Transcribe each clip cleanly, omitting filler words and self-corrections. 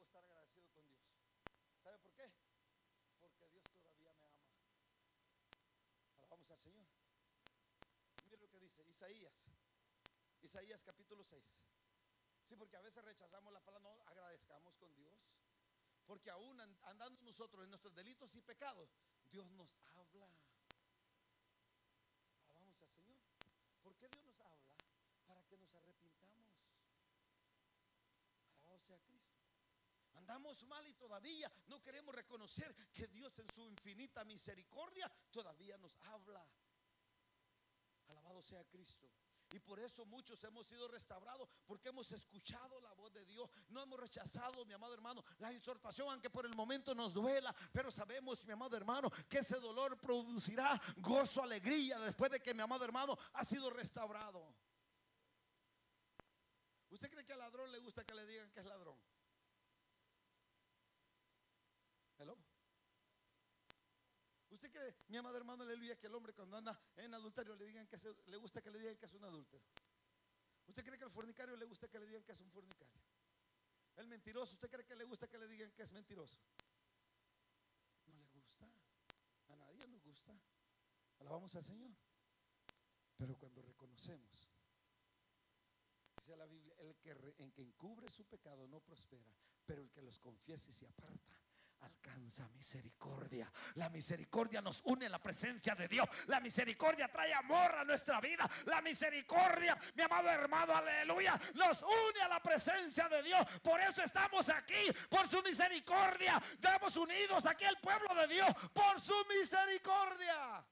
estar agradecido con Dios. ¿Sabe por qué? Porque Dios todavía me ama. Alabamos al Señor. Mire lo que dice Isaías capítulo 6. Sí, porque a veces rechazamos la palabra. No agradezcamos con Dios, porque aún andando nosotros en nuestros delitos y pecados, Dios nos habla. Alabamos al Señor. ¿Por qué Dios nos habla? Para que nos arrepintamos. Alabado sea Cristo. Andamos mal y todavía no queremos reconocer que Dios en su infinita misericordia todavía nos habla. Alabado sea Cristo. Y por eso muchos hemos sido restaurados, porque hemos escuchado la voz de Dios. No hemos rechazado, mi amado hermano, la exhortación, aunque por el momento nos duela. Pero sabemos, mi amado hermano, que ese dolor producirá gozo, alegría, después de que mi amado hermano ha sido restaurado. ¿Usted cree que al ladrón le gusta que le digan que es ladrón? ¿Hello? ¿Usted cree, mi amado hermano, aleluya, que el hombre cuando anda en adulterio le gusta que le digan que es un adúltero? ¿Usted cree que al fornicario le gusta que le digan que es un fornicario? El mentiroso, ¿usted cree que le gusta que le digan que es mentiroso? No le gusta. A nadie nos gusta. Alabamos al Señor. Pero cuando reconocemos, dice la Biblia, el que encubre su pecado no prospera, pero el que los confiesa y se aparta alcanza misericordia. La misericordia nos une a la presencia de Dios. La misericordia trae amor a nuestra vida. La misericordia, mi amado hermano, aleluya, nos une a la presencia de Dios. Por eso estamos aquí, por su misericordia. Estamos unidos aquí al pueblo de Dios por su misericordia.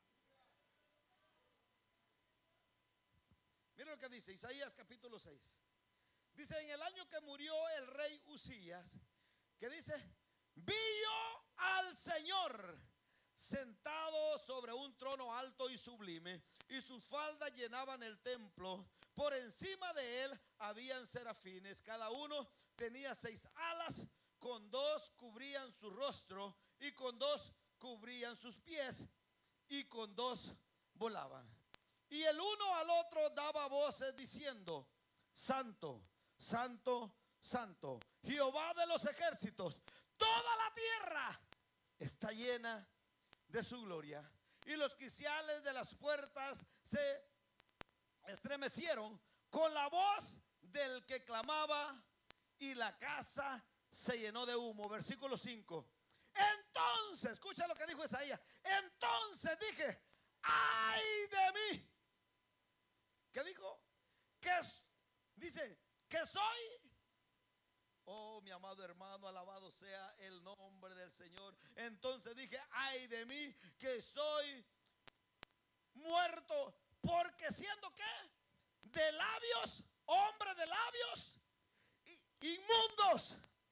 Mira lo que dice Isaías capítulo 6. Dice: en el año que murió el rey Uzías, que dice: vi yo al Señor sentado sobre un trono alto y sublime, y sus faldas llenaban el templo. Por encima de él habían serafines, cada uno tenía 6 alas, con 2 cubrían su rostro, y con 2 cubrían sus pies, y con 2 volaban. Y el uno al otro daba voces diciendo: Santo, Santo, Santo, Jehová de los ejércitos, toda la tierra está llena de su gloria. Y los quiciales de las puertas se estremecieron con la voz del que clamaba, y la casa se llenó de humo. Versículo 5. Entonces, escucha lo que dijo Isaías. Entonces dije: ay de mí. ¿Qué dijo? Dice que soy. Oh, mi amado hermano, alabado sea el nombre del Señor. Entonces dije: ay de mí, que soy muerto, porque siendo ¿qué? De labios, hombre de labios inmundos.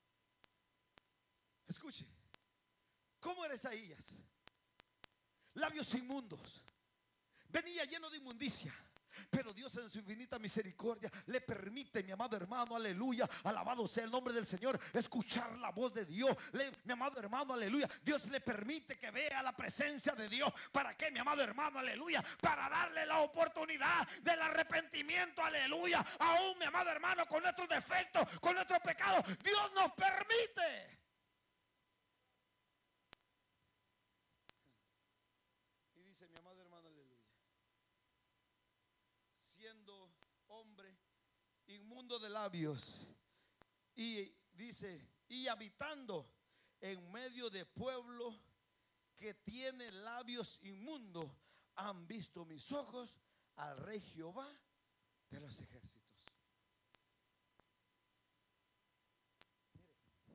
Escuche, ¿cómo era Isaías? Labios inmundos. Venía lleno de inmundicia. Pero Dios en su infinita misericordia le permite, mi amado hermano, aleluya, alabado sea el nombre del Señor, escuchar la voz de Dios. Mi amado hermano, aleluya, Dios le permite que vea la presencia de Dios. ¿Para qué, mi amado hermano, aleluya? Para darle la oportunidad del arrepentimiento, aleluya. Aún, mi amado hermano, con nuestros defectos, con nuestros pecados, Dios nos permite. Y dice, mi amado hermano, aleluya, siendo hombre inmundo de labios, y dice, y habitando en medio de pueblo que tiene labios inmundos, han visto mis ojos al Rey Jehová de los ejércitos. Mire,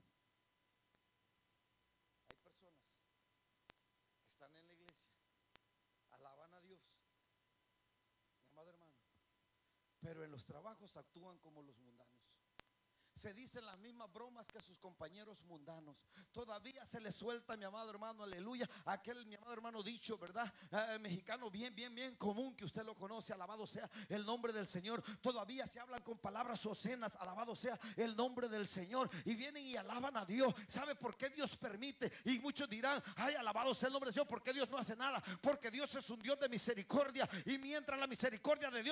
hay personas que están en la iglesia, alaban a Dios, mi amado hermano, pero en los trabajos actúan como los mundanos. Se dicen las mismas bromas que sus compañeros mundanos. Todavía se les suelta, mi amado hermano, aleluya, aquel, mi amado hermano, dicho, ¿verdad? Mexicano bien común, que usted lo conoce, alabado sea el nombre del Señor. Todavía se hablan con palabras obscenas, alabado sea el nombre del Señor, y vienen y alaban a Dios. ¿Sabe por qué Dios permite? Y muchos dirán: ay, alabado sea el nombre del Señor, ¿por qué Dios no hace nada? Porque Dios es un Dios de misericordia, y mientras la misericordia de Dios